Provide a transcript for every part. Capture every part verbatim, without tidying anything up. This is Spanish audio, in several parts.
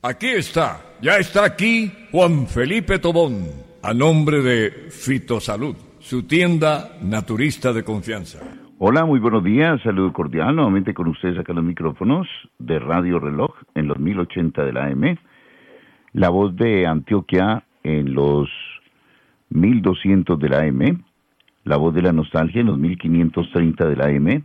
Aquí está, ya está aquí Juan Felipe Tobón, a nombre de Fitosalud, su tienda naturista de confianza. Hola, muy buenos días, saludo cordial, nuevamente con ustedes acá en los micrófonos de Radio Reloj en los mil ochenta de la A M, la voz de Antioquia en los mil doscientos de la A M, la voz de la nostalgia en los mil quinientos treinta de la A M,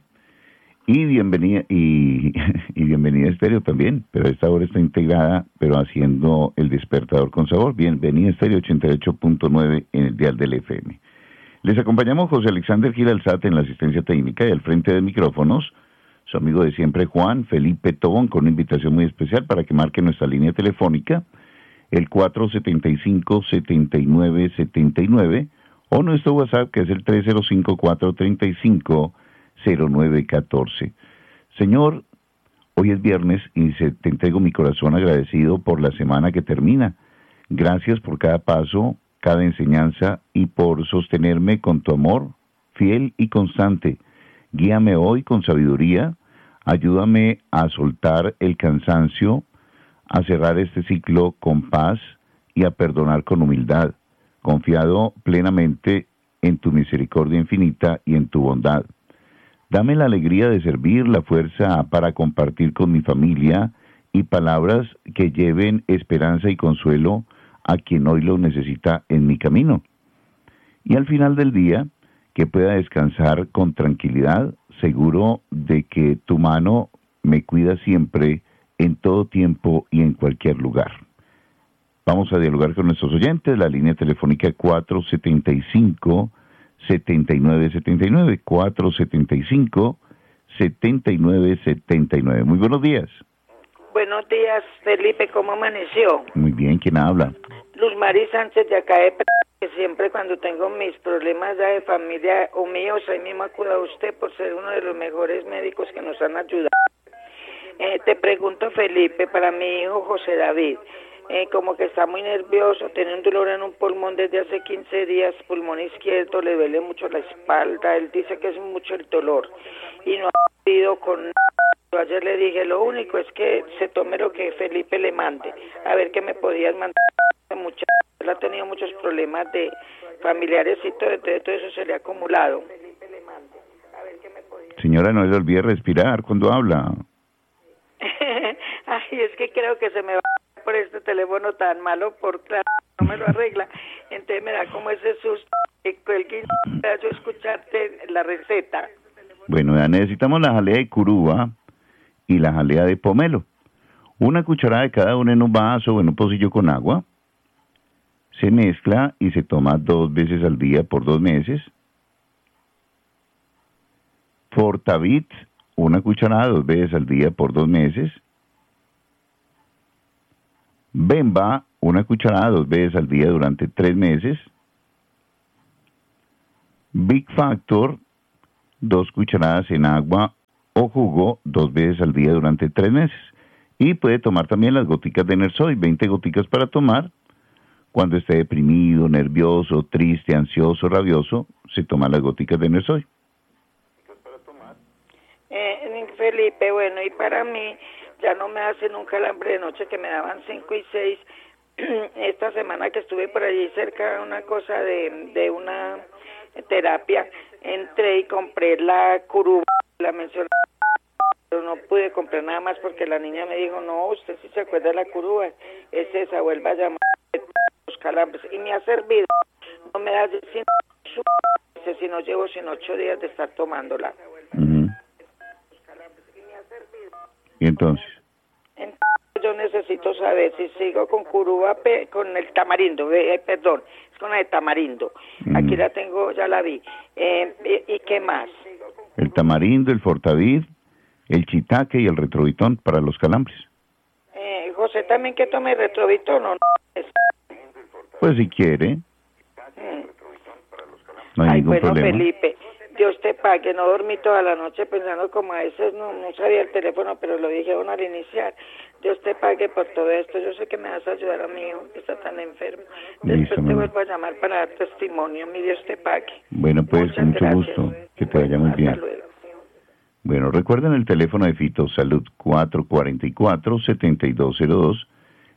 y bienvenida, y, y bienvenida Estéreo también, pero esta hora está integrada, pero haciendo el despertador con sabor. Bienvenida Estéreo ochenta y ocho punto nueve en el dial del F M. Les acompañamos José Alexander Giralzate en la asistencia técnica y al frente de micrófonos, su amigo de siempre Juan Felipe Tobón, con una invitación muy especial para que marque nuestra línea telefónica, el cuatro setenta y cinco, setenta y nueve setenta y nueve, o nuestro WhatsApp, que es el tres cero cinco, cuatro treinta y cinco, cero nueve catorce. Señor, hoy es viernes y se, te entrego mi corazón agradecido por la semana que termina. Gracias por cada paso, cada enseñanza y por sostenerme con tu amor fiel y constante. Guíame hoy con sabiduría, ayúdame a soltar el cansancio, a cerrar este ciclo con paz y a perdonar con humildad, confiado plenamente en tu misericordia infinita y en tu bondad. Dame la alegría de servir, la fuerza para compartir con mi familia y palabras que lleven esperanza y consuelo a quien hoy lo necesita en mi camino. Y al final del día, que pueda descansar con tranquilidad, seguro de que tu mano me cuida siempre, en todo tiempo y en cualquier lugar. Vamos a dialogar con nuestros oyentes, la línea telefónica cuatro setenta y cinco, setenta y nueve setenta y nueve, cuatro setenta y cinco, setenta y nueve setenta y nueve. Muy buenos días. Buenos días, Felipe, ¿cómo amaneció? Muy bien, ¿quién habla? Luz Mari Sánchez de acá de P- que siempre cuando tengo mis problemas ya de familia o míos, ahí mismo acudo a usted por ser uno de los mejores médicos que nos han ayudado. Eh, te pregunto, Felipe, para mi hijo José David, eh, como que está muy nervioso, tiene un dolor en un pulmón desde hace quince días, pulmón izquierdo, le duele mucho la espalda, él dice que es mucho el dolor y no ha podido con nada. Ayer le dije, lo único es que se tome lo que Felipe le mande, a ver qué me podías mandar. Mucha, él ha tenido muchos problemas de familiares y todo, entonces todo eso se le ha acumulado. Señora, no le olvide respirar cuando habla. Ay, es que creo que se me va por este teléfono tan malo, por claro, no me lo arregla, entonces me da como ese susto que cualquier día yo escucharte la receta. Bueno, ya necesitamos la jalea de curuba y la jalea de pomelo. Una cucharada de cada una en un vaso o en un pocillo con agua. Se mezcla y se toma dos veces al día por dos meses. Fortavit, una cucharada dos veces al día por dos meses. Bemba, una cucharada dos veces al día durante tres meses. Big Factor, dos cucharadas en agua o jugo dos veces al día durante tres meses. Y puede tomar también las goticas de Nersoy, veinte goticas para tomar. Cuando esté deprimido, nervioso, triste, ansioso, rabioso, se toma las goticas de Nersoy. Eh, Felipe, bueno, y para mí ya no me hace nunca el hambre de noche que me daban cinco y seis. Esta semana que estuve por allí cerca de una cosa de, de una terapia, entré y compré la curuba, la mencioné, pero no pude comprar nada más porque la niña me dijo, no, usted sí se acuerda de la curuba, es esa, vuelva a llamar los calambres, y me ha servido, no me da sino, si no llevo sino ocho días de estar tomándola. Uh-huh. ¿Y entonces? Entonces yo necesito saber si sigo con curuba, con el tamarindo, eh, perdón, es con la de tamarindo. Uh-huh. Aquí la tengo, ya la vi. Eh, ¿Y qué más? El tamarindo, el fortavid, el chitaque y el retrovitón para los calambres. Eh, José, ¿también que tome retrovitón o no? Pues si quiere. Mm. No hay Ay, ningún bueno, problema. Felipe, Dios te pague, no dormí toda la noche pensando como a veces no, no sabía el teléfono, pero lo dije bueno, al iniciar. Dios te pague por todo esto, yo sé que me vas a ayudar a mi hijo que está tan enfermo. Después Listo, te mamá. vuelvo a llamar para dar testimonio, mi Dios te pague. Bueno, pues Muchas con mucho gracias. gusto, que te vaya muy Hasta bien. luego. Bueno, recuerden el teléfono de Fito Salud cuatro cuatro cuatro, siete dos cero dos,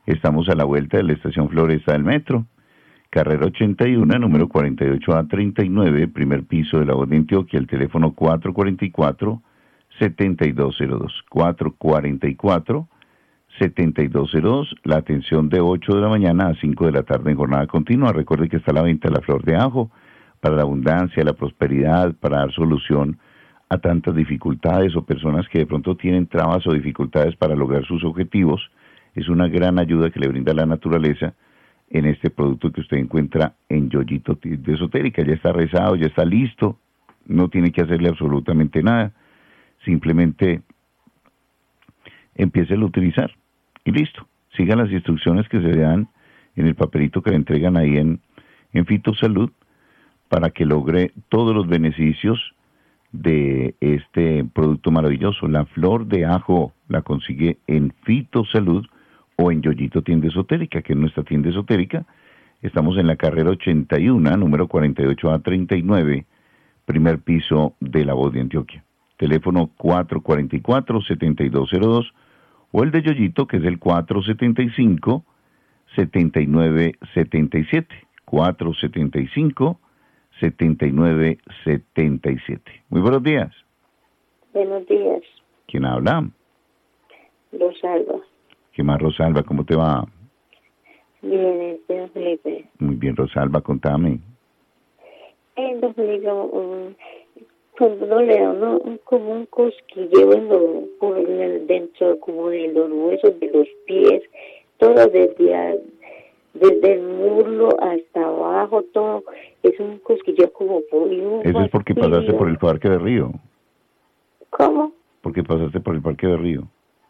Estamos a la vuelta de la estación Floresta del Metro, carrera ochenta y uno, número cuarenta y ocho A treinta y nueve, primer piso de La Voz de Antioquia, el teléfono cuatro cuatro cuatro, siete dos cero dos, cuatro cuatro cuatro, siete dos cero dos, la atención de ocho de la mañana a cinco de la tarde en jornada continua. Recuerde que está a la venta la flor de ajo, para la abundancia, la prosperidad, para dar solución a tantas dificultades o personas que de pronto tienen trabas o dificultades para lograr sus objetivos. Es una gran ayuda que le brinda la naturaleza en este producto que usted encuentra en Yoyito de Esotérica. Ya está rezado, ya está listo, no tiene que hacerle absolutamente nada, simplemente empiece a utilizar y listo. Siga las instrucciones que se le dan en el papelito que le entregan ahí en, en Fitosalud para que logre todos los beneficios de este producto maravilloso. La flor de ajo la consigue en Fitosalud o en Yoyito Tienda Esotérica, que es nuestra tienda esotérica. Estamos en la carrera ochenta y uno, número cuarenta y ocho A treinta y nueve, primer piso de La Voz de Antioquia. Teléfono cuatro cuatro cuatro, siete dos cero dos o el de Yoyito, que es el cuatro siete cinco, siete nueve siete siete, cuatro siete cinco, siete nueve siete siete. Muy buenos días. Buenos días. ¿Quién habla? Rosalba. ¿Qué más, Rosalba? ¿Cómo te va? Bien, este, don Felipe. Muy bien, Rosalba, contame. Eh, don Felipe, um, cuando no le da uno un, como un cosquilleo en lo, por el, dentro como de los huesos de los pies, todo desde, a, desde el muslo hasta abajo, todo es un cosquilleo como por un Eso es porque fastidio. pasaste por el Parque de Río. ¿Cómo? Porque pasaste por el Parque de Río.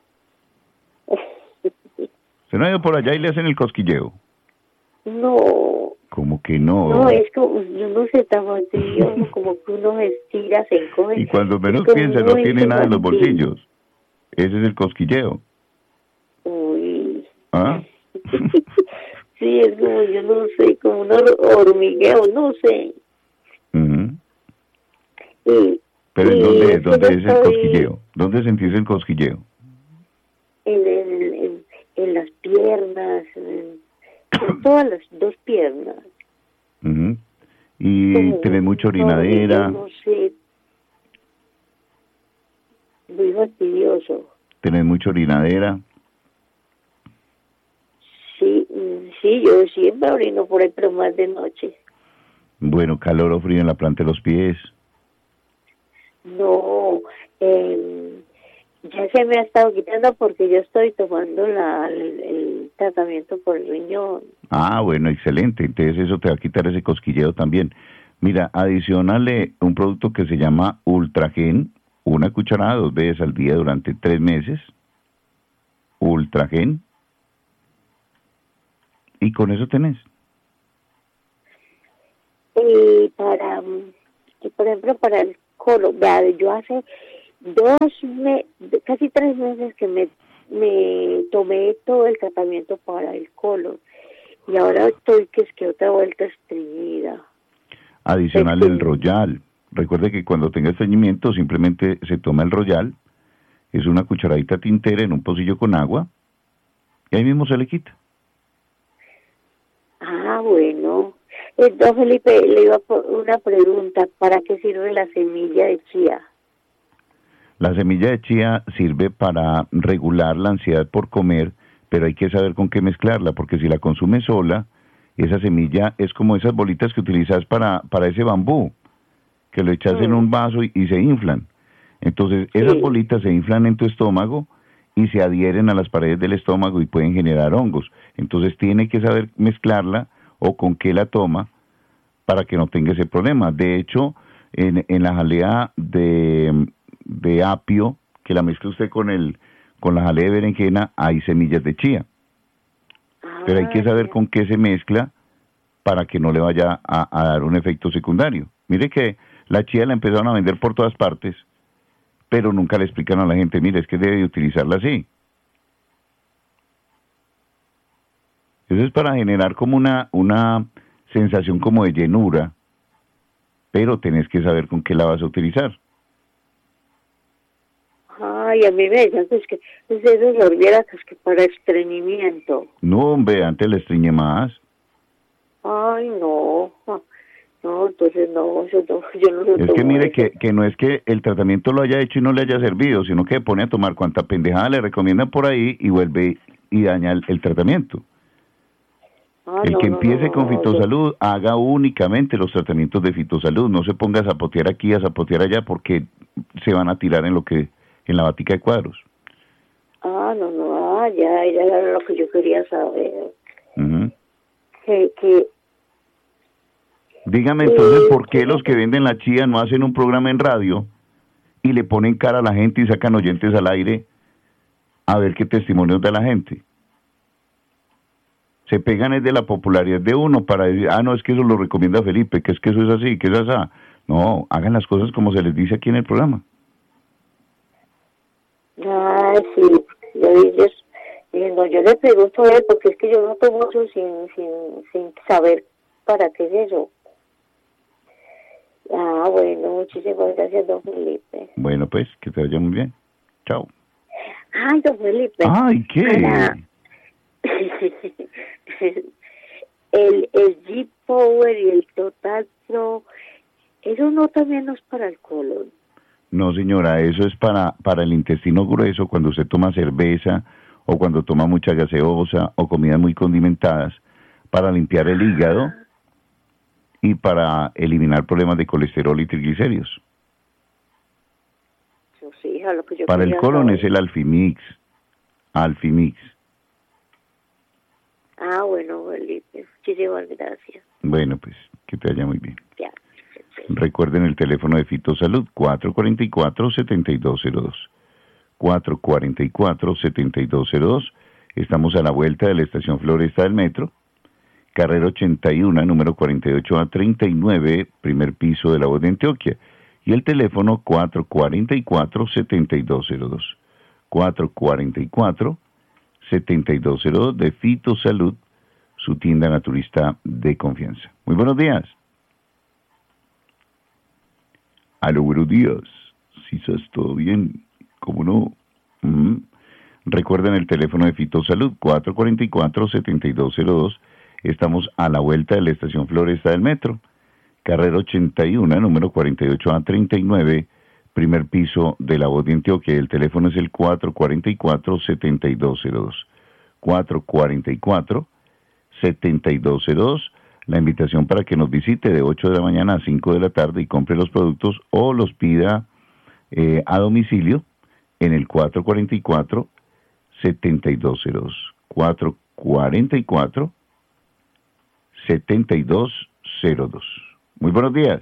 ¿Se no ha ido por allá y le hacen el cosquilleo? No. ¿Cómo que no? No, es como, yo no sé, tan fastidio, como que uno se estira, se encoge. Y cuando menos como piensa, no muy tiene nada en los fastidio. bolsillos. Ese es el cosquilleo. Uy. ¿Ah? Sí, es como, yo no sé, como un hor- hormigueo, no sé. Ujú. Y, Pero ¿en y dónde, es que dónde yo es el estoy cosquilleo? ¿Dónde sentís el cosquilleo? En, el, en, en las piernas, en, en todas las dos piernas. Ujú. Y Como tenés un mucha hormigueo, orinadera, no sé, muy fastidioso. tenés mucha orinadera. Sí, mm, sí, yo siempre orino por ahí, pero más de noche. Bueno, calor o frío en la planta de los pies. No, eh, ya se me ha estado quitando porque yo estoy tomando la, el, el tratamiento por el riñón. Ah, bueno, excelente. Entonces eso te va a quitar ese cosquilleo también. Mira, adicionale un producto que se llama Ultragen, una cucharada dos veces al día durante tres meses. Ultragen. Y con eso tenés. Y para, mm, y por ejemplo, para el colon, vea, yo hace dos, me, casi tres meses que me, me tomé todo el tratamiento para el colon. Y ahora estoy que es que otra vuelta estreñida. Adicional Este- el Royal. Recuerde que cuando tenga estreñimiento simplemente se toma el Royal, es una cucharadita tintera en un pocillo con agua, y ahí mismo se le quita. Ah, bueno. Entonces, Felipe, le iba a por una pregunta. ¿Para qué sirve la semilla de chía? La semilla de chía sirve para regular la ansiedad por comer, pero hay que saber con qué mezclarla, porque si la consumes sola, esa semilla es como esas bolitas que utilizas para, para ese bambú, que lo echas Mm. en un vaso y, y se inflan. Entonces, esas Sí. bolitas se inflan en tu estómago y se adhieren a las paredes del estómago y pueden generar hongos. Entonces, tiene que saber mezclarla o con qué la toma para que no tenga ese problema. De hecho, en, en la jalea de, de apio, que la mezcla usted con el con la jalea de berenjena, hay semillas de chía. Pero hay que saber Ah, con qué se mezcla para que no le vaya a, a dar un efecto secundario. Mire que la chía la empezaron a vender por todas partes, pero nunca le explican a la gente, mire, es que debe utilizarla así. Eso es para generar como una, una sensación como de llenura, pero tenés que saber con qué la vas a utilizar. Ah, Ay, a mí me decían pues, que usted se volviera pues, que para estreñimiento. No, hombre, antes le estreñé más. Ay, no. No, entonces no, eso no, yo no lo Es tomo que mire eso. que, que no es que el tratamiento lo haya hecho y no le haya servido, sino que pone a tomar cuanta pendejada le recomiendan por ahí y vuelve y daña el, el tratamiento. Ah, el no, que no, empiece no, con no, Fitosalud, yo... haga únicamente los tratamientos de Fitosalud, no se ponga a zapotear aquí, a zapotear allá, porque se van a tirar en lo que en la batica de cuadros. Ah, no, no, ah, ya, ya era lo que yo quería saber. Uh-huh. Que, que... Dígame entonces, ¿por qué los que venden la chía no hacen un programa en radio y le ponen cara a la gente y sacan oyentes al aire a ver qué testimonios da la gente? Se pegan es de la popularidad de uno para decir, ah, no, es que eso lo recomienda Felipe, que es que eso es así, que eso es así. No, hagan las cosas como se les dice aquí en el programa. Ay, sí, yo, yo, yo, no, yo le pregunto a él, porque es que yo no tomo eso sin, sin, sin saber para qué es eso. Ah, bueno, muchísimas gracias, don Felipe. Bueno, pues, que te vaya muy bien. Chao. Ay, don Felipe. Ay, ¿qué? Para... el, el G-Power y el Total Pro, eso no también no es para el colon. No, señora, eso es para, para el intestino grueso, cuando usted toma cerveza, o cuando toma mucha gaseosa, o comidas muy condimentadas, para limpiar el hígado y para eliminar problemas de colesterol y triglicéridos. Yo sí, a lo que yo para el colon saber. Es el Alfimix. Alfimix. Ah, bueno, Felipe, muchísimas gracias. Bueno, pues, que te vaya muy bien. Ya. Recuerden el teléfono de Fitosalud, cuatro cuatro cuatro, siete dos cero dos. cuatro cuatro cuatro, siete dos cero dos. Estamos a la vuelta de la estación Floresta del Metro, carrera ochenta y uno, número cuarenta y ocho a treinta y nueve, primer piso de La Voz de Antioquia. Y el teléfono cuatro cuatro cuatro, siete dos cero dos. cuatro cuatro cuatro, siete dos cero dos de Fitosalud, su tienda naturista de confianza. Muy buenos días. Aló, buenos días. Si estás todo bien, ¿cómo no? Mm. Recuerden el teléfono de Fitosalud, cuatro cuatro cuatro, siete dos cero dos. Estamos a la vuelta de la estación Floresta del Metro, carrera ochenta y uno, número cuarenta y ocho a treinta y nueve, primer piso de La Voz de Antioquia. El teléfono es el cuatro cuatro cuatro, siete dos cero dos. cuatro cuatro cuatro, siete dos cero dos. La invitación para que nos visite de ocho de la mañana a cinco de la tarde y compre los productos o los pida eh, a domicilio en el cuatro cuatro cuatro, siete dos cero dos. cuatro cuatro cuatro, siete dos cero dos. Muy buenos días.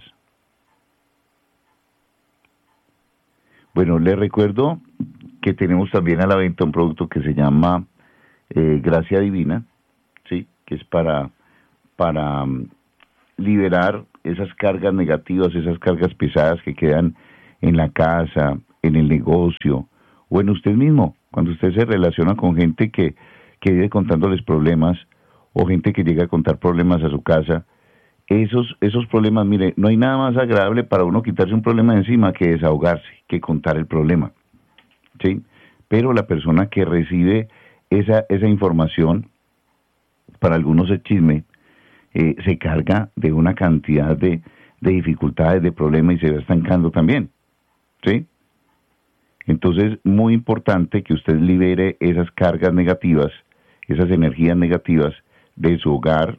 Bueno, les recuerdo que tenemos también a la venta un producto que se llama eh, Gracia Divina, ¿sí? Que es para... para um, liberar esas cargas negativas, esas cargas pesadas que quedan en la casa, en el negocio, o en usted mismo, cuando usted se relaciona con gente que, que vive contándoles problemas, o gente que llega a contar problemas a su casa. Esos, esos problemas, mire, no hay nada más agradable para uno quitarse un problema de encima que desahogarse, que contar el problema, ¿sí? Pero la persona que recibe esa, esa información, para algunos es chisme, Eh, se carga de una cantidad de, de dificultades, de problemas y se va estancando también, ¿sí? Entonces, muy importante que usted libere esas cargas negativas, esas energías negativas de su hogar,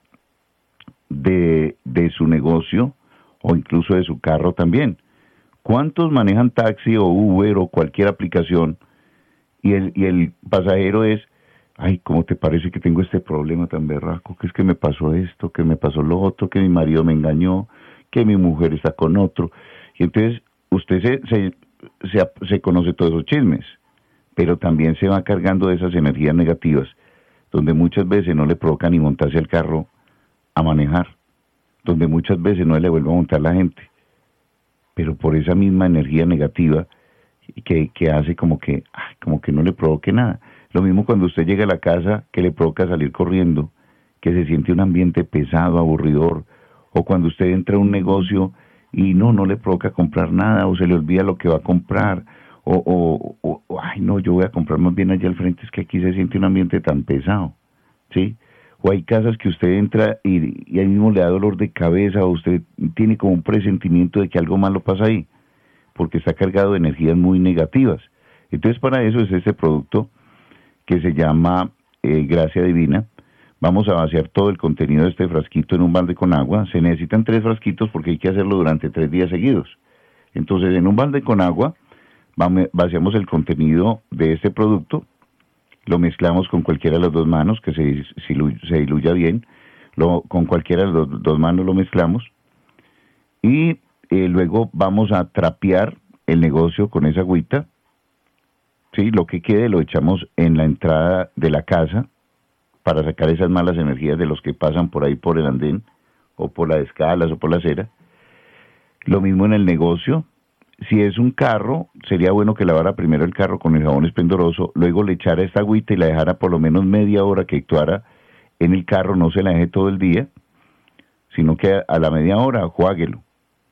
de, de su negocio o incluso de su carro también. ¿Cuántos manejan taxi o Uber o cualquier aplicación y el, y el pasajero es: ay, ¿cómo te parece que tengo este problema tan berraco? Que es que me pasó esto, que me pasó lo otro, que mi marido me engañó, que mi mujer está con otro. Y entonces usted se, se, se, se conoce todos esos chismes, pero también se va cargando de esas energías negativas, donde muchas veces no le provoca ni montarse al carro a manejar, donde muchas veces no le vuelve a montar la gente, pero por esa misma energía negativa que, que hace como que, ay, como que no le provoque nada. Lo mismo cuando usted llega a la casa, que le provoca salir corriendo, que se siente un ambiente pesado, aburridor, o cuando usted entra a un negocio y no, no le provoca comprar nada, o se le olvida lo que va a comprar, o, o, o, o, ay no, yo voy a comprar más bien allá al frente, es que aquí se siente un ambiente tan pesado, ¿sí? O hay casas que usted entra y, y ahí mismo le da dolor de cabeza, o usted tiene como un presentimiento de que algo malo pasa ahí, porque está cargado de energías muy negativas. Entonces para eso es este producto que se llama eh, Gracia Divina. Vamos a vaciar todo el contenido de este frasquito en un balde con agua. Se necesitan tres frasquitos porque hay que hacerlo durante tres días seguidos. Entonces en un balde con agua vaciamos el contenido de este producto, lo mezclamos con cualquiera de las dos manos, que se, se diluya bien, lo, con cualquiera de las dos, dos manos lo mezclamos, y eh, luego vamos a trapear el negocio con esa agüita, ¿sí? Lo que quede lo echamos en la entrada de la casa, para sacar esas malas energías de los que pasan por ahí por el andén, o por las escalas, o por la acera. Lo mismo en el negocio. Si es un carro, sería bueno que lavara primero el carro con el jabón esplendoroso, luego le echara esta agüita y la dejara por lo menos media hora que actuara en el carro, no se la deje todo el día, sino que a la media hora juáguelo.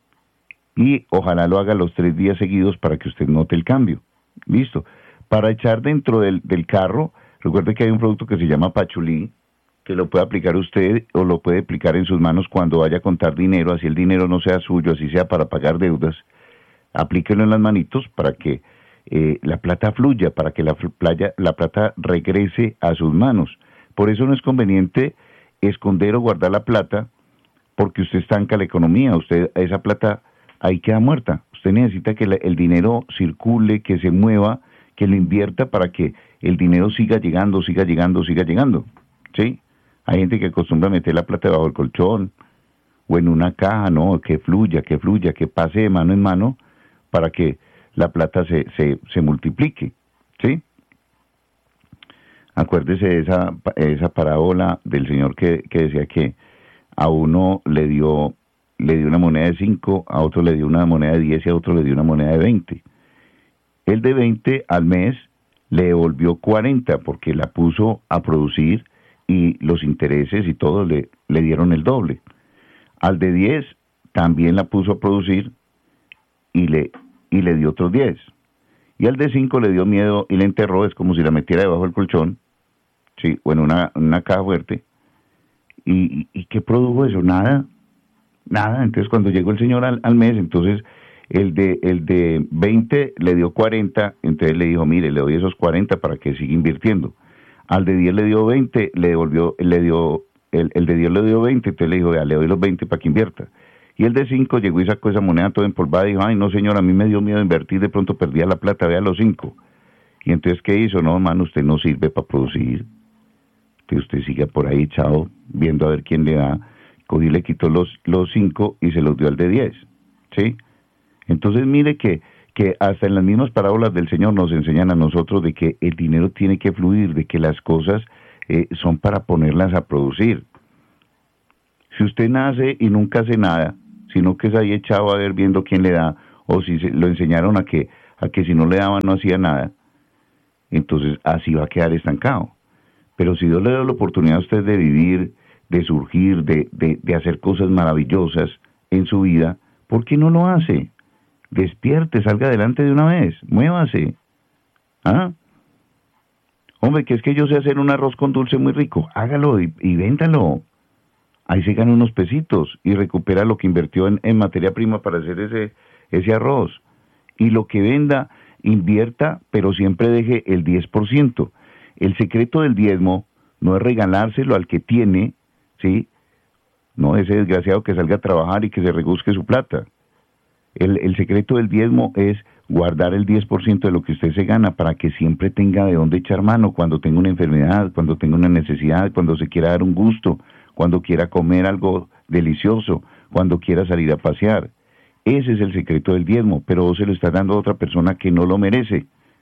Y ojalá lo haga los tres días seguidos para que usted note el cambio. Listo. Para echar dentro del, del carro, recuerde que hay un producto que se llama Pachulí, que lo puede aplicar usted o lo puede aplicar en sus manos cuando vaya a contar dinero, así el dinero no sea suyo, así sea para pagar deudas. Aplíquenlo en las manitos para que eh, la plata fluya, para que la, playa, la plata regrese a sus manos. Por eso no es conveniente esconder o guardar la plata, porque usted estanca la economía, usted esa plata ahí queda muerta. Usted necesita que la, el dinero circule, que se mueva, que lo invierta para que el dinero siga llegando, siga llegando, siga llegando, ¿sí? Hay gente que acostumbra a meter la plata debajo del colchón o en una caja, no, que fluya, que fluya, que pase de mano en mano para que la plata se, se, se multiplique, ¿sí? Acuérdese de esa, esa parábola del señor que, que decía que a uno le dio, le dio una moneda de cinco, a otro le dio una moneda de diez y a otro le dio una moneda de veinte. El de veinte al mes le devolvió cuarenta porque la puso a producir y los intereses y todo le, le dieron el doble. Al de diez también la puso a producir y le, y le dio otros diez. Y al de cinco le dio miedo y le enterró, es como si la metiera debajo del colchón, sí, o en una, una caja fuerte. ¿Y, y, y qué produjo eso? Nada, nada. Entonces cuando llegó el señor al, al mes, entonces el de, el de veinte le dio cuarenta, entonces le dijo, mire, le doy esos cuarenta para que siga invirtiendo. Al de diez le dio veinte, le devolvió, le dio, el, el de diez le dio veinte, entonces le dijo, ya, le doy los veinte para que invierta. Y el de cinco llegó y sacó esa moneda toda empolvada y dijo, ay no señor, a mí me dio miedo invertir, de pronto perdía la plata, vea los cinco. Y entonces, ¿qué hizo? No, hermano, usted no sirve para producir, que usted siga por ahí echado, viendo a ver quién le da. Cogió y le quitó los, los cinco y se los dio al de diez, ¿sí? Entonces mire que, que hasta en las mismas parábolas del Señor nos enseñan a nosotros de que el dinero tiene que fluir, de que las cosas eh, son para ponerlas a producir. Si usted nace y nunca hace nada, sino que es ahí echado a ver viendo quién le da, o si se, lo enseñaron a que, a que si no le daban no hacía nada, entonces así va a quedar estancado. Pero si Dios le da la oportunidad a usted de vivir, de surgir, de, de, de hacer cosas maravillosas en su vida, ¿por qué no lo hace? Despierte, salga adelante de una vez, muévase. ¿Ah? Hombre, que es que yo sé hacer un arroz con dulce muy rico, hágalo y, y véndalo. Ahí se gana unos pesitos y recupera lo que invirtió en, en materia prima para hacer ese, ese arroz. Y lo que venda, invierta, pero siempre deje el diez por ciento. El secreto del diezmo no es regalárselo al que tiene, ¿sí? No, ese desgraciado que salga a trabajar y que se rebusque su plata. El, el secreto del diezmo es guardar el diez por ciento de lo que usted se gana para que siempre tenga de dónde echar mano cuando tenga una enfermedad, cuando tenga una necesidad, cuando se quiera dar un gusto, cuando quiera comer algo delicioso, cuando quiera salir a pasear. Ese es el secreto del diezmo, pero vos se lo estás dando a otra persona que no lo merece.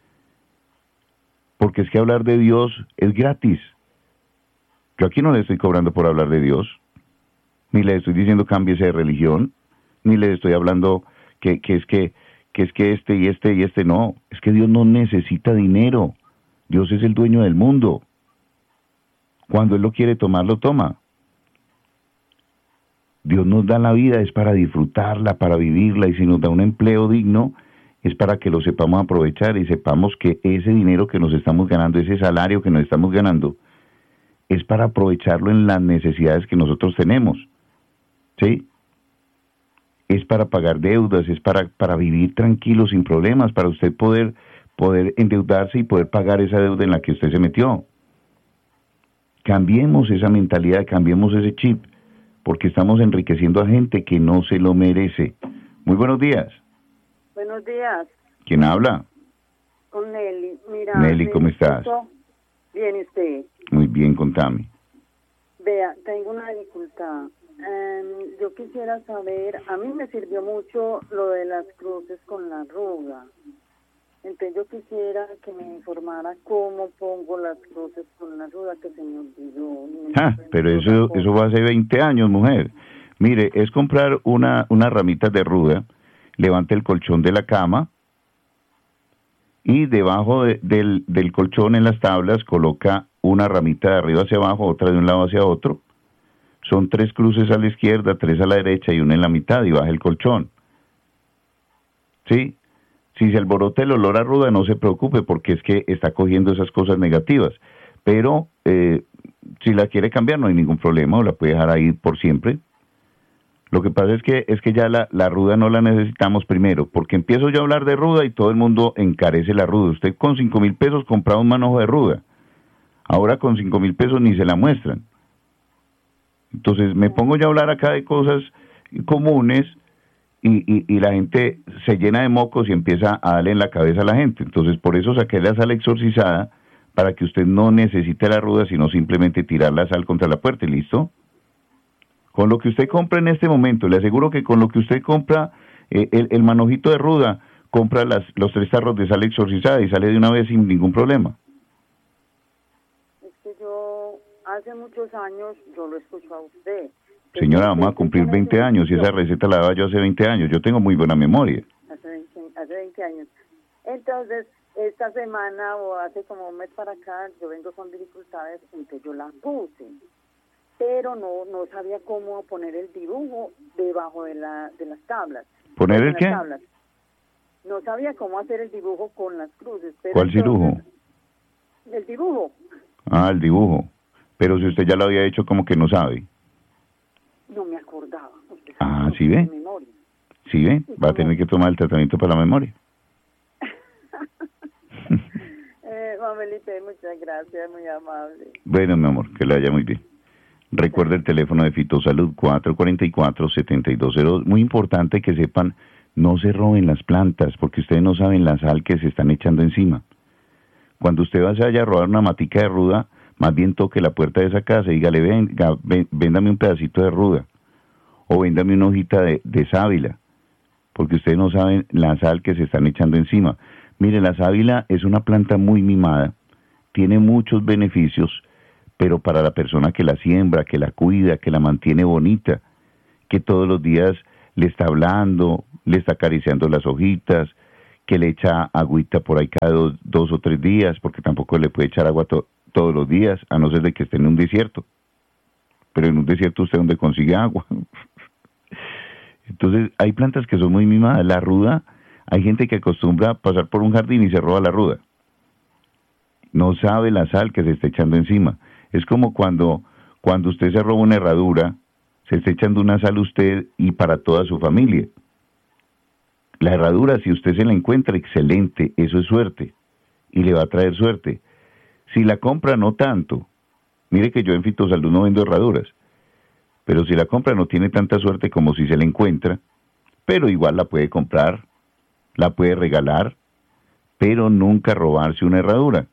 Porque es que hablar de Dios es gratis. Yo aquí no le estoy cobrando por hablar de Dios, ni le estoy diciendo cámbiese de religión, ni le estoy hablando que, que es que, que es que este y este y este no. Es que Dios no necesita dinero. Dios es el dueño del mundo. Cuando Él lo quiere tomar, lo toma. Dios nos da la vida, es para disfrutarla, para vivirla, y si nos da un empleo digno, es para que lo sepamos aprovechar y sepamos que ese dinero que nos estamos ganando, ese salario que nos estamos ganando, es para aprovecharlo en las necesidades que nosotros tenemos, ¿sí? Es para pagar deudas, es para, para vivir tranquilo, sin problemas, para usted poder, poder endeudarse y poder pagar esa deuda en la que usted se metió. Cambiemos esa mentalidad, cambiemos ese chip, porque estamos enriqueciendo a gente que no se lo merece. Muy buenos días. Buenos días. ¿Quién habla? Con Nelly. Mira, Nelly, ¿cómo estás? Bien, ¿y usted? Muy bien, contame. Vea, tengo una dificultad. Um, yo quisiera saber, a mí me sirvió mucho lo de las cruces con la arruga. Entonces yo quisiera que me informara cómo pongo las cruces con la arruga, que se me olvidó. Ah, pero eso eso va hace veinte años, mujer. Mire, es comprar una unas ramitas de ruda, levante el colchón de la cama y debajo de, del, del colchón en las tablas coloca una ramita de arriba hacia abajo, otra de un lado hacia otro. Son tres cruces a la izquierda, tres a la derecha y una en la mitad y baja el colchón. ¿Sí? Si se alborota el olor a ruda, no se preocupe porque es que está cogiendo esas cosas negativas. Pero eh, si la quiere cambiar no hay ningún problema o la puede dejar ahí por siempre. Lo que pasa es que es que ya la, la ruda no la necesitamos primero, porque empiezo yo a hablar de ruda y todo el mundo encarece la ruda. Usted con cinco mil pesos compraba un manojo de ruda. Ahora con cinco mil pesos ni se la muestran. Entonces me pongo yo a hablar acá de cosas comunes y, y, y la gente se llena de mocos y empieza a darle en la cabeza a la gente. Entonces por eso saqué la sal exorcizada para que usted no necesite la ruda, sino simplemente tirar la sal contra la puerta y listo. Con lo que usted compra en este momento, le aseguro que con lo que usted compra eh, el, el manojito de ruda, compra las, los tres tarros de sal exorcizada y sale de una vez sin ningún problema. Es que yo, hace muchos años, yo lo escucho a usted. Señora, vamos a cumplir veinte años y esa receta la daba yo hace veinte años. Yo tengo muy buena memoria. Hace veinte, hace veinte años. Entonces, esta semana o hace como un mes para acá, yo vengo con dificultades, entonces yo la puse. Pero no no sabía cómo poner el dibujo debajo de la de las tablas. ¿Poner el qué? Tablas. No sabía cómo hacer el dibujo con las cruces. Pero ¿Cuál dibujo? El dibujo. Ah, el dibujo. Pero si usted ya lo había hecho, como que no sabe. No me acordaba. Usted Ah, ¿sí ve? Memoria. ¿Sí ve? Va a tener que tomar el tratamiento para la memoria. eh, Juan Felipe, muchas gracias, muy amable. Bueno, mi amor, que le vaya muy bien. Recuerda el teléfono de Fitosalud cuatro cuatro cuatro, siete dos cero dos. Muy importante que sepan, no se roben las plantas, porque ustedes no saben la sal que se están echando encima. Cuando usted vaya a robar una matica de ruda, más bien toque la puerta de esa casa y dígale, venga, ven, véndame un pedacito de ruda, o véndame una hojita de, de sábila, porque ustedes no saben la sal que se están echando encima. Mire, la sábila es una planta muy mimada, tiene muchos beneficios, pero para la persona que la siembra, que la cuida, que la mantiene bonita, que todos los días le está hablando, le está acariciando las hojitas, que le echa agüita por ahí cada dos, dos o tres días, porque tampoco le puede echar agua to- todos los días, a no ser de que esté en un desierto. Pero en un desierto usted dónde consigue agua. Entonces hay plantas que son muy mimadas. La ruda, hay gente que acostumbra pasar por un jardín y se roba la ruda. No sabe la sal que se está echando encima. Es como cuando, cuando usted se roba una herradura, se está echando una sal usted y para toda su familia. La herradura, si usted se la encuentra, excelente, eso es suerte, y le va a traer suerte. Si la compra, no tanto. Mire que yo en Fitosalud no vendo herraduras, pero si la compra no tiene tanta suerte como si se la encuentra, pero igual la puede comprar, la puede regalar, pero nunca robarse una herradura.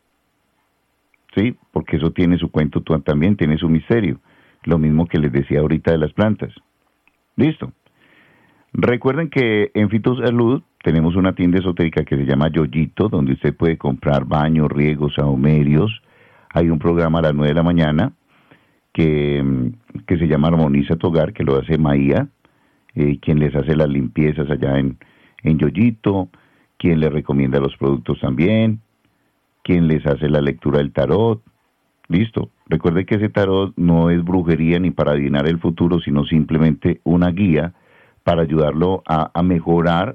Sí, porque eso tiene su cuento también, tiene su misterio. Lo mismo que les decía ahorita de las plantas. Listo. Recuerden que en Fitosalud tenemos una tienda esotérica que se llama Yoyito, donde usted puede comprar baños, riegos, sahumerios. Hay un programa a las nueve de la mañana que, que se llama Armoniza tu Hogar, que lo hace Maía, eh, quien les hace las limpiezas allá en, en Yoyito, quien les recomienda los productos también, quien les hace la lectura del tarot. Listo. Recuerde que ese tarot no es brujería ni para adivinar el futuro, sino simplemente una guía para ayudarlo a, a mejorar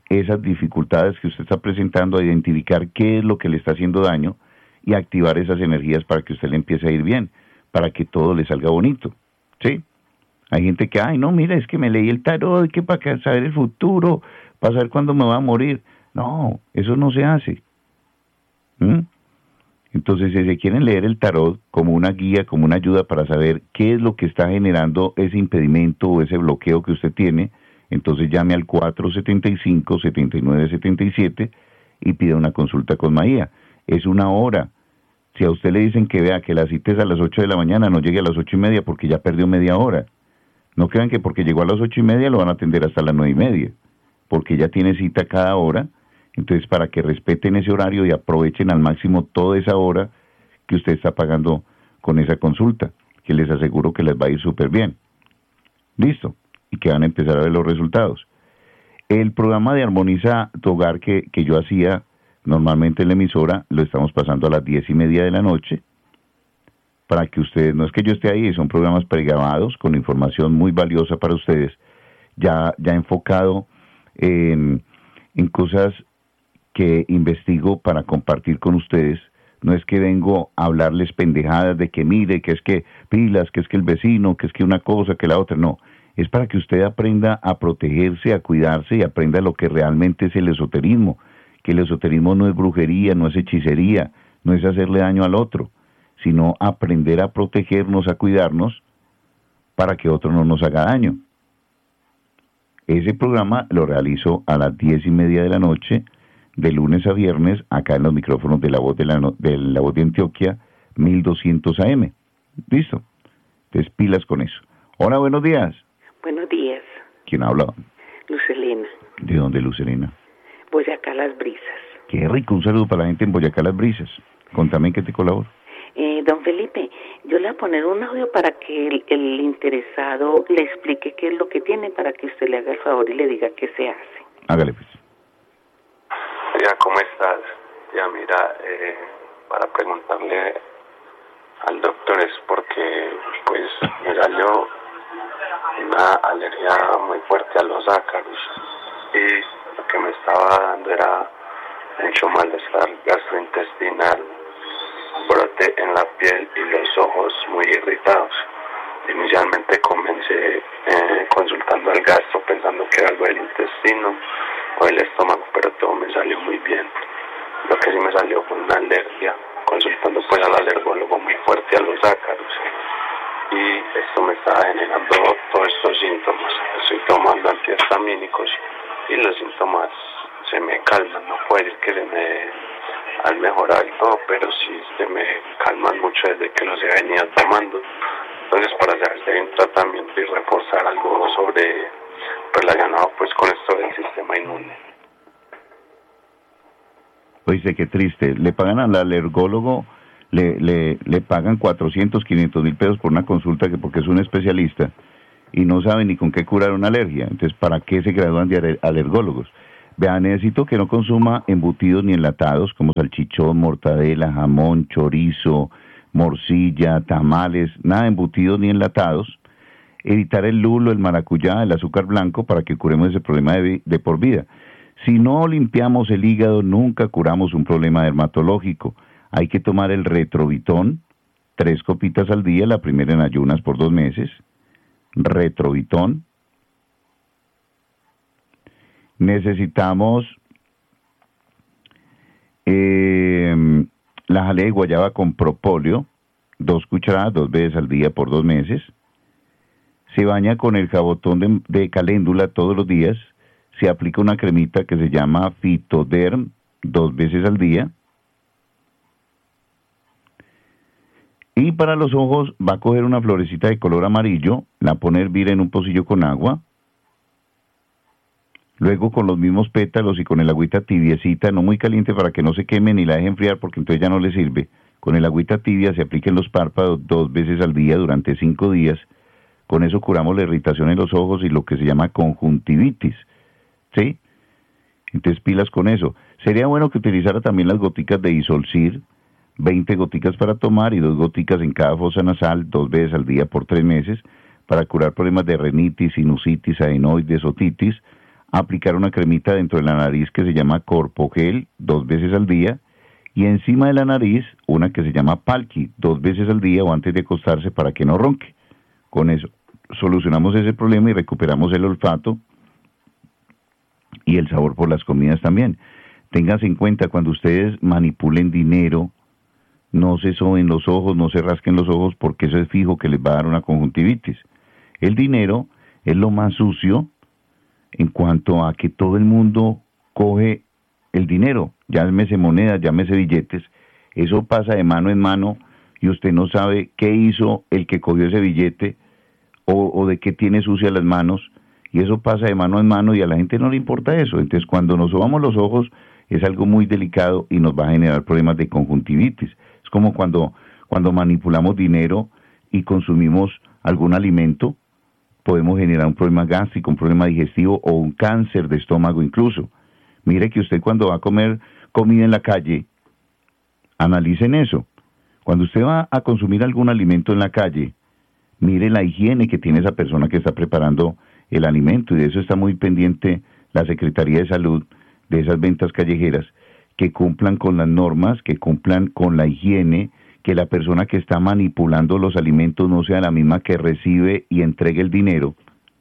esas dificultades que usted está presentando, a identificar qué es lo que le está haciendo daño y activar esas energías para que usted le empiece a ir bien, para que todo le salga bonito, ¿sí? Hay gente que, ay, no, mira, es que me leí el tarot, que para saber el futuro, para saber cuándo me va a morir. No, eso no se hace. ¿Mm? Entonces, si se quieren leer el tarot como una guía, como una ayuda para saber qué es lo que está generando ese impedimento o ese bloqueo que usted tiene, entonces llame al cuatro siete cinco, siete nueve siete siete y pida una consulta con Maía. Es una hora. Si a usted le dicen que vea que la cita es a las ocho de la mañana, no llegue a las ocho y media porque ya perdió media hora. No crean que porque llegó a las ocho y media lo van a atender hasta las nueve y media, porque ya tiene cita cada hora. Entonces, para que respeten ese horario y aprovechen al máximo toda esa hora que usted está pagando con esa consulta, que les aseguro que les va a ir súper bien. Listo. Y que van a empezar a ver los resultados. El programa de Armoniza tu Hogar que, que yo hacía normalmente en la emisora, lo estamos pasando a las diez y media de la noche, para que ustedes, no es que yo esté ahí, son programas pregrabados con información muy valiosa para ustedes, ya, ya enfocado en, en cosas que investigo para compartir con ustedes. No es que vengo a hablarles pendejadas de que mire, que es que pilas, que es que el vecino, que es que una cosa, que la otra, no. Es para que usted aprenda a protegerse, a cuidarse y aprenda lo que realmente es el esoterismo. Que el esoterismo no es brujería, no es hechicería, no es hacerle daño al otro, sino aprender a protegernos, a cuidarnos para que otro no nos haga daño. Ese programa lo realizo a las diez y media de la noche, de lunes a viernes, acá en los micrófonos de la voz de, la, de la voz de Antioquia, mil doscientos A M. ¿Listo? Entonces, pilas con eso. Hola, buenos días. Buenos días. ¿Quién habla? Lucelena. ¿De dónde, Lucelena? Boyacá Las Brisas. Qué rico, un saludo para la gente en Boyacá Las Brisas. Contame que te colaboro. Eh, don Felipe, yo le voy a poner un audio para que el, el interesado le explique qué es lo que tiene, para que usted le haga el favor y le diga qué se hace. Hágale pues. Ya, ¿cómo estás? Ya, mira, eh, para preguntarle al doctor es porque pues me salió una alergia muy fuerte a los ácaros y lo que me estaba dando era mucho malestar gastrointestinal, brote en la piel y los ojos muy irritados. Inicialmente comencé eh, consultando al gastro pensando que era algo del intestino o del estómago, pero todo me salió muy bien. Lo que sí me salió fue una alergia, consultando pues al alergólogo muy fuerte a los ácaros. Y esto me estaba generando todos estos síntomas. Estoy tomando antihistamínicos y los síntomas se me calman. No puedo decir que se me han mejorado y todo, pero sí se me calman mucho desde que los he venido tomando. Entonces, para saber si hay un tratamiento y reforzar algo sobre relacionado pues con esto del sistema inmune. Oye, qué triste. Le pagan al alergólogo, le, le, le pagan cuatrocientos, quinientos mil pesos por una consulta que porque es un especialista y no sabe ni con qué curar una alergia. Entonces, ¿para qué se gradúan de alergólogos? Vea, necesito que no consuma embutidos ni enlatados como salchichón, mortadela, jamón, chorizo, morcilla, tamales, nada de embutidos ni enlatados. Evitar el lulo, el maracuyá, el azúcar blanco para que curemos ese problema de, de por vida. Si no limpiamos el hígado, nunca curamos un problema dermatológico. Hay que tomar el Retrovitón, tres copitas al día, la primera en ayunas por dos meses. Retrovitón. Necesitamos eh, la jalea de guayaba con propóleo, dos cucharadas, dos veces al día por dos meses. Se baña con el jabotón de, de caléndula todos los días. Se aplica una cremita que se llama Fitoderm dos veces al día. Y para los ojos va a coger una florecita de color amarillo, la pone a hervir en un pocillo con agua. Luego con los mismos pétalos y con el agüita tibiecita, no muy caliente para que no se queme ni la deje enfriar porque entonces ya no le sirve. Con el agüita tibia se aplica en los párpados dos veces al día durante cinco días. Con eso curamos la irritación en los ojos y lo que se llama conjuntivitis. ¿Sí? Entonces pilas con eso. Sería bueno que utilizara también las goticas de Isolcir, veinte goticas para tomar y dos goticas en cada fosa nasal, dos veces al día por tres meses, para curar problemas de rinitis, sinusitis, adenoides, otitis, aplicar una cremita dentro de la nariz que se llama Corpogel dos veces al día, y encima de la nariz una que se llama Palki dos veces al día o antes de acostarse para que no ronque. Con eso solucionamos ese problema y recuperamos el olfato y el sabor por las comidas también. Ténganse en cuenta, cuando ustedes manipulen dinero, no se soben los ojos, no se rasquen los ojos, porque eso es fijo que les va a dar una conjuntivitis. El dinero es lo más sucio en cuanto a que todo el mundo coge el dinero, llámese monedas, llámese billetes, eso pasa de mano en mano y usted no sabe qué hizo el que cogió ese billete o, o de qué tiene sucias las manos, y eso pasa de mano en mano y a la gente no le importa eso. Entonces cuando nos sobamos los ojos es algo muy delicado y nos va a generar problemas de conjuntivitis. Es como cuando, cuando manipulamos dinero y consumimos algún alimento, podemos generar un problema gástrico, un problema digestivo o un cáncer de estómago incluso. Mire que usted cuando va a comer comida en la calle, analicen eso. Cuando usted va a consumir algún alimento en la calle, mire la higiene que tiene esa persona que está preparando el alimento, y de eso está muy pendiente la Secretaría de Salud, de esas ventas callejeras, que cumplan con las normas, que cumplan con la higiene, que la persona que está manipulando los alimentos no sea la misma que recibe y entregue el dinero.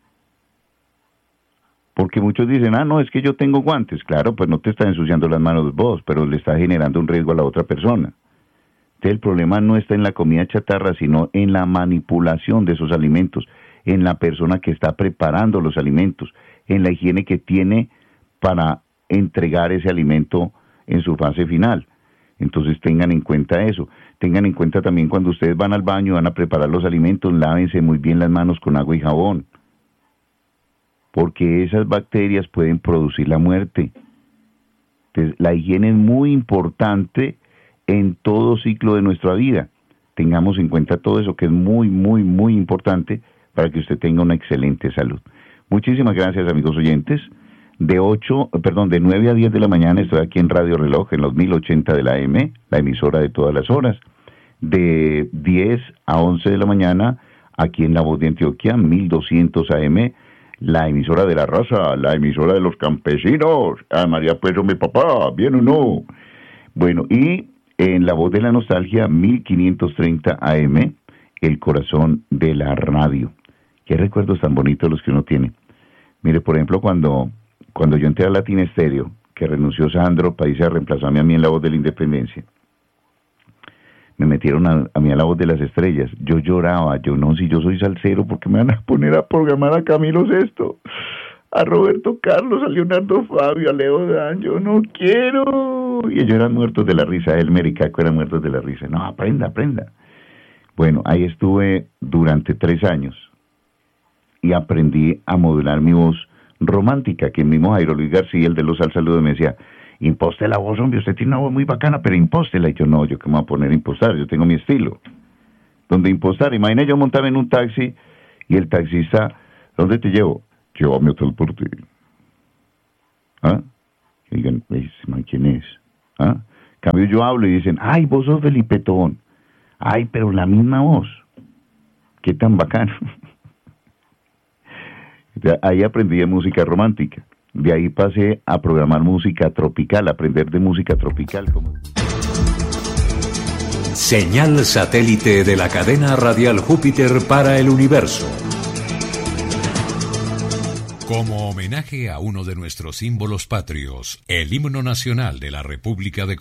Porque muchos dicen, ah, no, es que yo tengo guantes. Claro, pues no te está ensuciando las manos vos, pero le está generando un riesgo a la otra persona. Entonces el problema no está en la comida chatarra, sino en la manipulación de esos alimentos, en la persona que está preparando los alimentos, en la higiene que tiene para entregar ese alimento en su fase final. Entonces tengan en cuenta eso. Tengan en cuenta también cuando ustedes van al baño, van a preparar los alimentos, lávense muy bien las manos con agua y jabón, porque esas bacterias pueden producir la muerte. Entonces, la higiene es muy importante en todo ciclo de nuestra vida. Tengamos en cuenta todo eso, que es muy, muy, muy importante para que usted tenga una excelente salud. Muchísimas gracias, amigos oyentes. De ocho, perdón, de nueve a diez de la mañana estoy aquí en Radio Reloj, en los mil ochenta de la A M, la emisora de todas las horas. De diez a once de la mañana, aquí en La Voz de Antioquia, mil doscientos A M, la emisora de la raza, la emisora de los campesinos. Ah, María, pues, mi papá, ¿bien o no? Bueno, y en La Voz de la Nostalgia, mil quinientos treinta A M, el corazón de la radio. Qué recuerdos tan bonitos los que uno tiene. Mire, por ejemplo, cuando... Cuando yo entré a Latin Estéreo, que renunció Sandro para irse a reemplazarme a mí en La Voz de la Independencia, me metieron a, a mí a La Voz de las Estrellas. Yo lloraba, yo no, si yo soy salsero, ¿por qué me van a poner a programar a Camilo Sesto, a Roberto Carlos, a Leonardo Fabio, a Leo Dan? Yo no quiero. Y ellos eran muertos de la risa, Elmer y Caco eran muertos de la risa. No, aprenda, aprenda. Bueno, ahí estuve durante tres años y aprendí a modular mi voz romántica, que el mismo Jairo Luis García, el de los Al Saludos, me decía, imposte la voz, hombre, usted tiene una voz muy bacana, pero impóstela. Y yo, no, yo qué me voy a poner a impostar, yo tengo mi estilo. Donde impostar, imagina yo montaba en un taxi y el taxista, ¿dónde te llevo? Llévame a hotel por ti. ¿Ah? Y digan, ¿quién es? ¿Ah? Cambio yo hablo y dicen, ay, vos sos Felipe Tobón. Ay, pero la misma voz. Qué tan bacano. Ahí aprendí de música romántica. De ahí pasé a programar música tropical, a aprender de música tropical. Como... Señal satélite de la cadena radial Júpiter para el universo. Como homenaje a uno de nuestros símbolos patrios, el himno nacional de la República de